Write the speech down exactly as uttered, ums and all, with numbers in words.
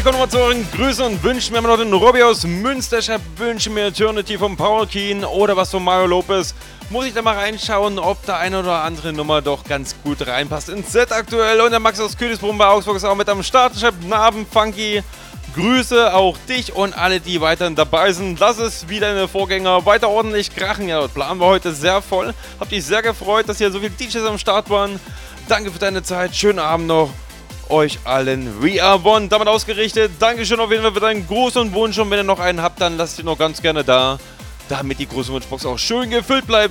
willkommen nochmal zu euren Grüßen und Wünschen. Wir haben noch den Robby aus Münster. Ich wünsche mir Eternity vom Power Keen oder was von Mario Lopez. Muss ich da mal reinschauen, ob da eine oder andere Nummer doch ganz gut reinpasst ins Set aktuell. Und der Max aus Königsbrunn bei Augsburg ist auch mit am Start. Ich habe guten Abend, Funky. Grüße auch dich und alle, die weiterhin dabei sind. Lass es wie deine Vorgänger weiter ordentlich krachen. Ja, dort planen wir heute sehr voll. Hab dich sehr gefreut, dass hier so viele D Js am Start waren. Danke für deine Zeit. Schönen Abend noch. Euch allen. We are one. Damit ausgerichtet. Dankeschön auf jeden Fall für deinen Gruß und Wunsch. Und wenn ihr noch einen habt, dann lasst ihn noch ganz gerne da. Damit die große Wunschbox auch schön gefüllt bleibt.